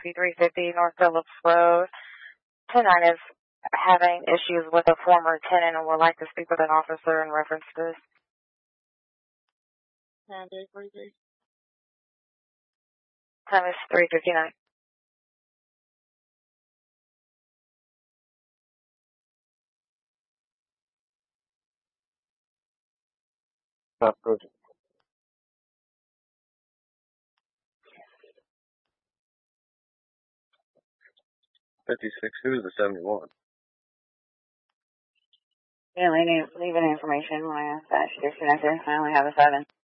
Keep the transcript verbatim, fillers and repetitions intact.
fifty-three fifty North Phillips Road. ten nine is having issues with a former tenant and would like to speak with an officer in reference to this. Time is three fifty-nine. Stop approaching. fifty-six, who is the seventy-one? Yeah, leave, leave an information when I ask that. She disconnected. I only have a seven.